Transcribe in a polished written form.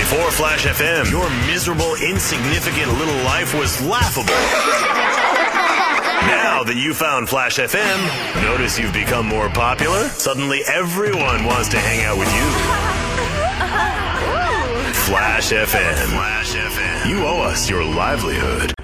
Before Flash FM, your miserable, insignificant little life was laughable. Now that you found Flash FM, notice you've become more popular? Suddenly everyone wants to hang out with you. Flash FM. You owe us your livelihood.